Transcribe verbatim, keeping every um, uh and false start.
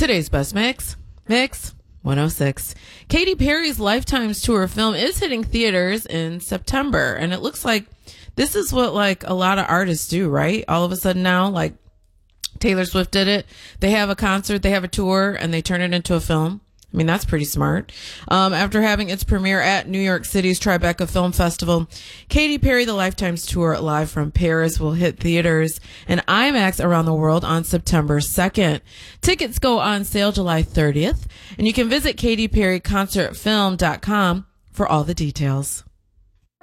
Today's best mix, Mix one oh six. Katy Perry's Lifetime's tour film is hitting theaters in September, and it looks like this is what like a lot of artists do, right? All of a sudden now, like Taylor Swift did it. They have a concert, they have a tour, and they turn it into a film. I mean, that's pretty smart. Um, after having its premiere at New York City's Tribeca Film Festival, Katy Perry, the Lifetime's tour live from Paris will hit theaters and IMAX around the world on September second. Tickets go on sale July thirtieth, and you can visit katy perry concert film dot com for all the details.